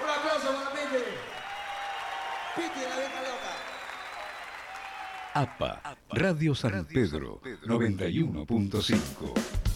Un aplauso para Piti. Piti, la vieja loca. APA, Radio San Pedro, 91.5.